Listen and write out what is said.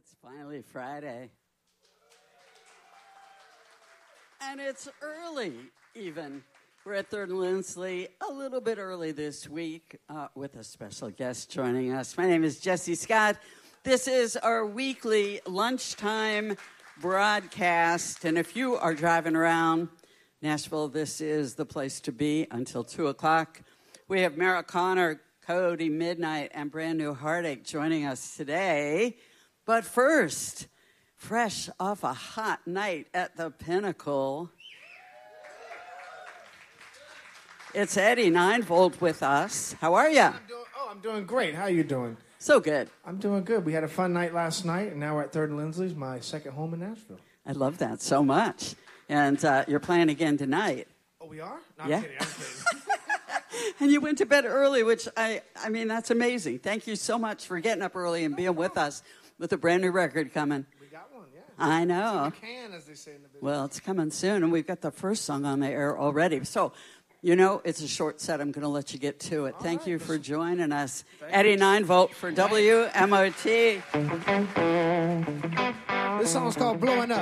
It's finally Friday. And it's early, even. We're at 3rd and Lindsley a little bit early this week with a special guest joining us. My name is Jessie Scott. This is our weekly lunchtime broadcast. And if you are driving around Nashville, this is the place to be until 2 o'clock. We have Mara Connor, Cody Midnight, and Brand New Heartache joining us today. But first, fresh off a hot night at the Pinnacle, it's Eddie Ninevolt with us. How are you? I'm doing great. How are you doing? So good. I'm doing good. We had a fun night last night, and now we're at 3rd and Lindsley's, my second home in Nashville. I love that so much. And you're playing again tonight. Oh, we are? No, Yeah. I'm kidding. And you went to bed early, which, I mean, that's amazing. Thank you so much for getting up early and being with us with a brand new record coming. We got one, yeah. I know. It's in the can, as they say in the business. Well, it's coming soon, and we've got the first song on the air already. So, you know, it's a short set. I'm going to let you get to it. Thank you for joining us. Eddie Ninevolt for WMOT. This song's called Blowing Up.